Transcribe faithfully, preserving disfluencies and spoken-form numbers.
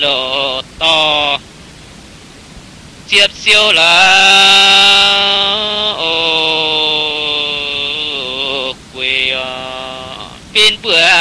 lộ to chiếp siêu là ô quê pin bữa